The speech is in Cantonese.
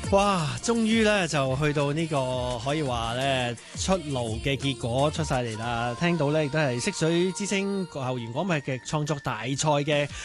哇！終於咧就去到呢個可以話咧出爐嘅結果出晒嚟啦！聽到咧亦都係色水之星校園廣播劇創作大賽嘅